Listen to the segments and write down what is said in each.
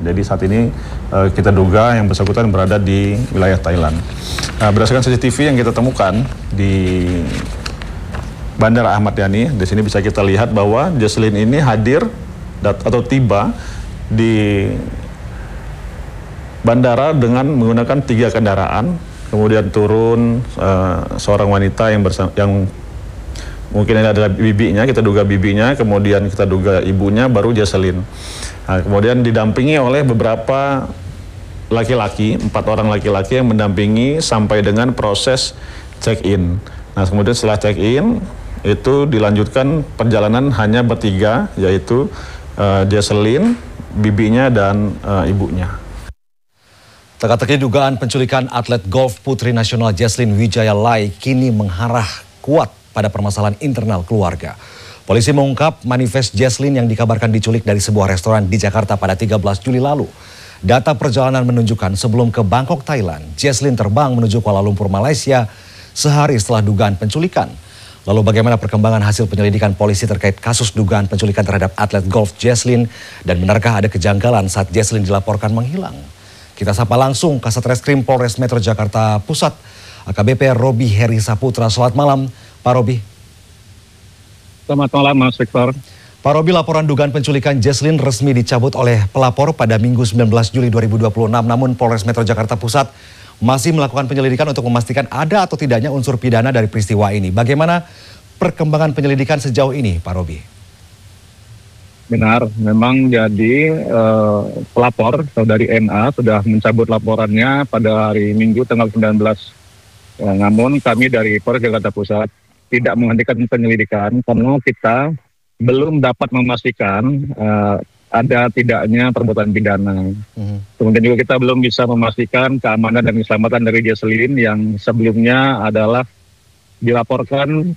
Jadi saat ini kita duga yang bersangkutan berada di wilayah Thailand. Berdasarkan CCTV yang kita temukan di Bandara Ahmad Yani, di sini bisa kita lihat bahwa Jesslyn ini hadir atau tiba di bandara dengan menggunakan 3 kendaraan, kemudian turun seorang wanita yang mungkin ini adalah bibinya, kita duga bibinya, kemudian kita duga ibunya, baru Jesslyn. Nah, kemudian didampingi oleh beberapa laki-laki, 4 orang laki-laki yang mendampingi sampai dengan proses check-in. Nah, kemudian setelah check-in, itu dilanjutkan perjalanan hanya bertiga, yaitu Jesslyn, bibinya, dan ibunya. Teka-teki dugaan penculikan atlet golf putri nasional Jesslyn Wijaya Lai kini mengarah kuat pada permasalahan internal keluarga. Polisi mengungkap manifest Jesslyn yang dikabarkan diculik dari sebuah restoran di Jakarta pada 13 Juli lalu. Data perjalanan menunjukkan sebelum ke Bangkok, Thailand, Jesslyn terbang menuju Kuala Lumpur, Malaysia sehari setelah dugaan penculikan. Lalu bagaimana perkembangan hasil penyelidikan polisi terkait kasus dugaan penculikan terhadap atlet golf Jesslyn, dan benarkah ada kejanggalan saat Jesslyn dilaporkan menghilang? Kita sapa langsung Kasat Reskrim Polres Metro Jakarta Pusat, AKBP Robi Heri Saputra. Selamat malam, Pak Robi. Selamat malam, Mas Victor. Pak Robi, laporan dugaan penculikan Jesslyn resmi dicabut oleh pelapor pada Minggu 19 Juli 2026. Namun Polres Metro Jakarta Pusat masih melakukan penyelidikan untuk memastikan ada atau tidaknya unsur pidana dari peristiwa ini. Bagaimana perkembangan penyelidikan sejauh ini, Pak Robi? Benar, memang jadi pelapor saudari NA sudah mencabut laporannya pada hari Minggu tanggal 19. Namun kami dari Polres Jakarta Pusat tidak menghentikan penyelidikan karena kita belum dapat memastikan ada tidaknya perbuatan pidana. Kemudian juga kita belum bisa memastikan keamanan dan keselamatan dari Jesslyn yang sebelumnya adalah dilaporkan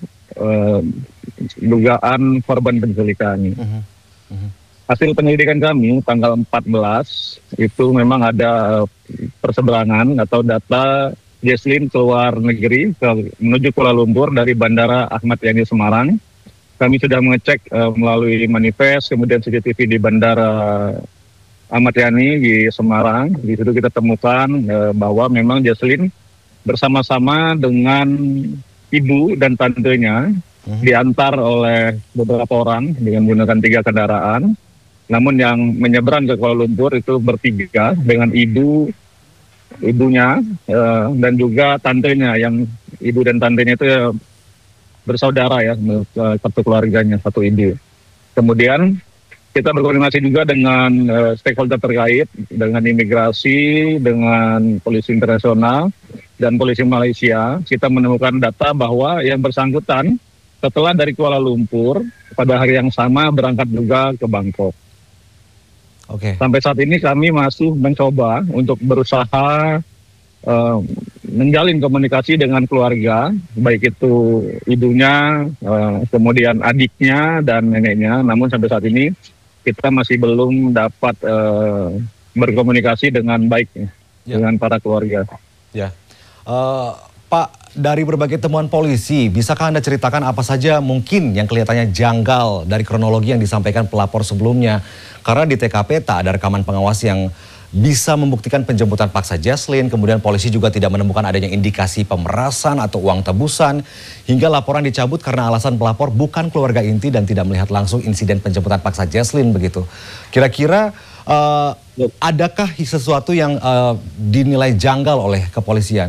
dugaan korban penculikan. Hasil penyelidikan kami tanggal 14 itu memang ada perseberangan atau data Jesslyn keluar negeri menuju Kuala Lumpur dari Bandara Ahmad Yani Semarang. Kami sudah mengecek melalui manifest, kemudian CCTV di Bandara Ahmad Yani di Semarang. Di situ kita temukan bahwa memang Jesslyn bersama-sama dengan ibu dan tantenya diantar oleh beberapa orang dengan menggunakan 3 kendaraan. Namun yang menyeberang ke Kuala Lumpur itu bertiga dengan ibunya dan juga tantenya, yang ibu dan tantenya itu bersaudara ya, satu keluarganya, satu ibu. Kemudian kita berkoordinasi juga dengan stakeholder terkait, dengan imigrasi, dengan polisi internasional, dan polisi Malaysia. Kita menemukan data bahwa yang bersangkutan setelah dari Kuala Lumpur pada hari yang sama berangkat juga ke Bangkok. Sampai saat ini kami masih mencoba untuk berusaha menjalin komunikasi dengan keluarga, baik itu ibunya, kemudian adiknya dan neneknya. Namun sampai saat ini kita masih belum dapat berkomunikasi dengan baik dengan para keluarga. Ya, Pak, dari berbagai temuan polisi, bisakah Anda ceritakan apa saja mungkin yang kelihatannya janggal dari kronologi yang disampaikan pelapor sebelumnya? Karena di TKP tak ada rekaman pengawas yang bisa membuktikan penjemputan paksa Jesslyn, kemudian polisi juga tidak menemukan adanya indikasi pemerasan atau uang tebusan, hingga laporan dicabut karena alasan pelapor bukan keluarga inti dan tidak melihat langsung insiden penjemputan paksa Jesslyn begitu. Kira-kira adakah sesuatu yang dinilai janggal oleh kepolisian?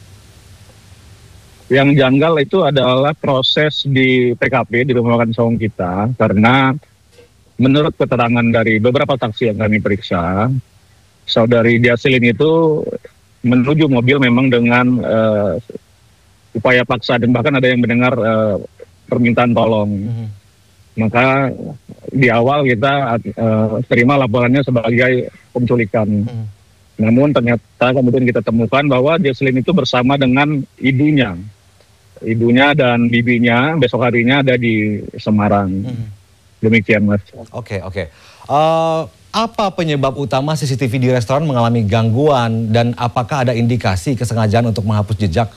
Yang janggal itu adalah proses di TKP, di rumah makan Saung kita, karena menurut keterangan dari beberapa saksi yang kami periksa, saudari Jesslyn itu menuju mobil memang dengan upaya paksa, dan bahkan ada yang mendengar permintaan tolong. Maka di awal kita terima laporannya sebagai penculikan. Namun ternyata kemudian kita temukan bahwa Jesslyn itu bersama dengan ibunya dan bibinya besok harinya ada di Semarang. Demikian, Mas. Oke. Apa penyebab utama CCTV di restoran mengalami gangguan, dan apakah ada indikasi kesengajaan untuk menghapus jejak?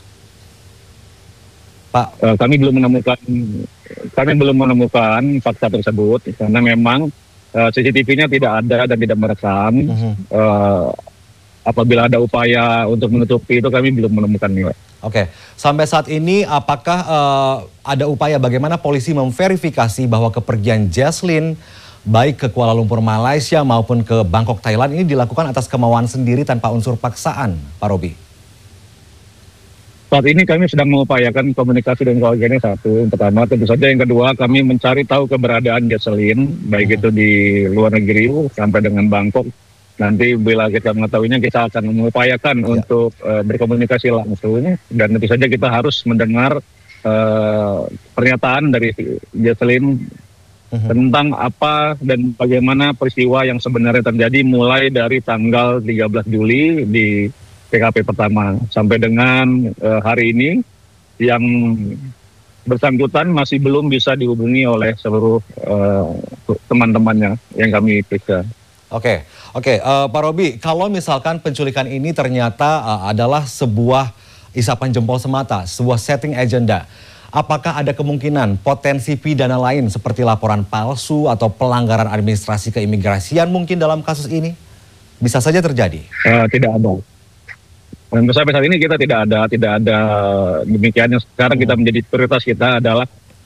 Pak, kami belum menemukan fakta tersebut karena memang CCTV-nya tidak ada dan tidak merekam. Apabila ada upaya untuk menutupi itu kami belum menemukan. Oke, sampai saat ini apakah ada upaya bagaimana polisi memverifikasi bahwa kepergian Jaslin baik ke Kuala Lumpur Malaysia maupun ke Bangkok Thailand ini dilakukan atas kemauan sendiri tanpa unsur paksaan, Pak Robi? Saat ini kami sedang mengupayakan komunikasi dengan keluarganya satu, yang pertama. Tentu saja yang kedua kami mencari tahu keberadaan Jaslin, baik itu di luar negeri sampai dengan Bangkok. Nanti bila kita mengetahuinya kita akan mengupayakan untuk berkomunikasi langsung, dan tentu saja kita harus mendengar pernyataan dari Jaslin tentang apa dan bagaimana peristiwa yang sebenarnya terjadi mulai dari tanggal 13 Juli di PKP pertama sampai dengan hari ini yang bersangkutan masih belum bisa dihubungi oleh seluruh teman-temannya yang kami periksa. Oke, Pak Robi, kalau misalkan penculikan ini ternyata adalah sebuah isapan jempol semata, sebuah setting agenda, apakah ada kemungkinan potensi pidana lain seperti laporan palsu atau pelanggaran administrasi keimigrasian mungkin dalam kasus ini? Bisa saja terjadi? Tidak ada. Dan sampai saat ini kita tidak ada demikiannya. Sekarang kita menjadi prioritas kita adalah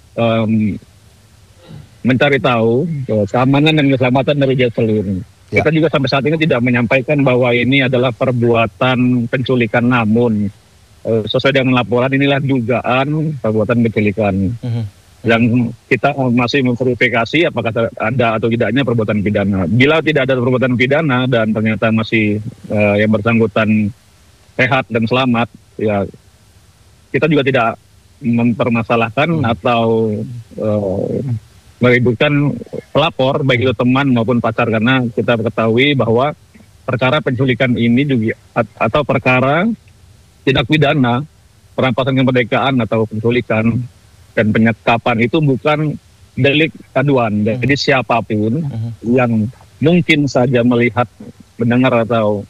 mencari tahu keamanan dan keselamatan dari Jaslin. Kita juga sampai saat ini tidak menyampaikan bahwa ini adalah perbuatan penculikan, namun sesuai dengan laporan inilah dugaan perbuatan penculikan. Yang kita masih memverifikasi apakah ada atau tidaknya perbuatan pidana. Bila tidak ada perbuatan pidana dan ternyata masih yang bersangkutan sehat dan selamat, ya kita juga tidak mempermasalahkan atau meributkan pelapor, baik itu teman maupun pacar, karena kita ketahui bahwa perkara penculikan ini juga atau perkara tindak pidana perampasan kemerdekaan atau penculikan dan penyekapan itu bukan delik aduan. Jadi siapapun yang mungkin saja melihat, mendengar atau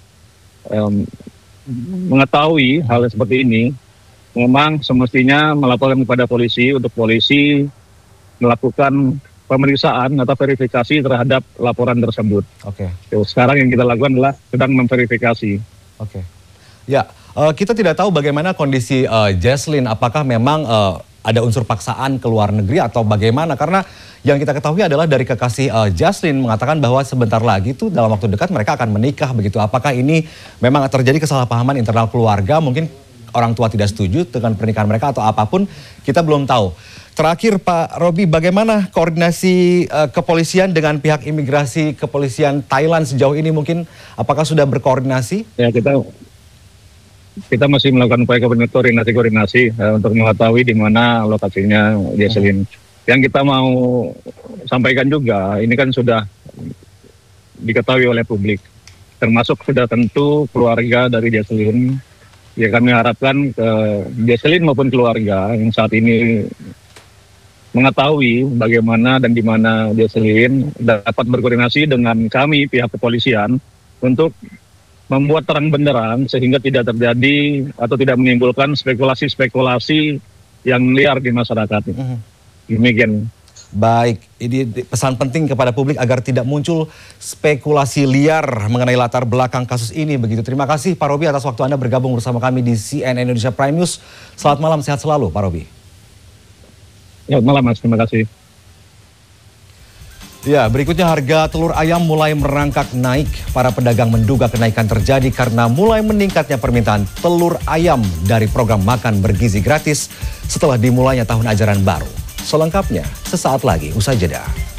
mengetahui hal seperti ini, memang semestinya melaporkan kepada polisi untuk polisi melakukan pemeriksaan atau verifikasi terhadap laporan tersebut. Sekarang yang kita lakukan adalah sedang memverifikasi. Ya, kita tidak tahu bagaimana kondisi Jaslin, apakah memang ada unsur paksaan ke luar negeri atau bagaimana, karena yang kita ketahui adalah dari kekasih Jaslin mengatakan bahwa sebentar lagi tuh dalam waktu dekat mereka akan menikah begitu. Apakah ini memang terjadi kesalahpahaman internal keluarga, mungkin orang tua tidak setuju dengan pernikahan mereka atau apapun, kita belum tahu. Terakhir Pak Robi, bagaimana koordinasi kepolisian dengan pihak imigrasi kepolisian Thailand sejauh ini, mungkin apakah sudah berkoordinasi? Ya, kita masih melakukan upaya koordinasi untuk mengetahui di mana lokasinya Jaslin. Yang kita mau sampaikan juga, ini kan sudah diketahui oleh publik, termasuk sudah tentu keluarga dari Jaslin. Ya, kami harapkan Jaslin maupun keluarga yang saat ini mengetahui bagaimana dan di mana Jaslin dapat berkoordinasi dengan kami pihak kepolisian untuk membuat terang benderang sehingga tidak terjadi atau tidak menimbulkan spekulasi-spekulasi yang liar di masyarakat. Demikian. Baik, ini pesan penting kepada publik agar tidak muncul spekulasi liar mengenai latar belakang kasus ini begitu. Terima kasih Pak Robi atas waktu Anda bergabung bersama kami di CNN Indonesia Prime News. Selamat malam, sehat selalu Pak Robi. Selamat malam Mas, terima kasih. Ya, berikutnya harga telur ayam mulai merangkak naik. Para pedagang menduga kenaikan terjadi karena mulai meningkatnya permintaan telur ayam dari program makan bergizi gratis setelah dimulainya tahun ajaran baru. Selengkapnya sesaat lagi, usai jeda.